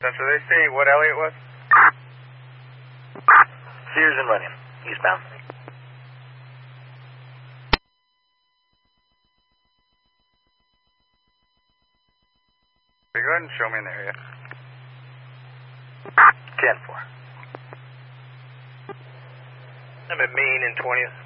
Did they say what alley it was? Sears and Runyon, eastbound. Go ahead and show me an area. 10-4. I'm at Main and 20th.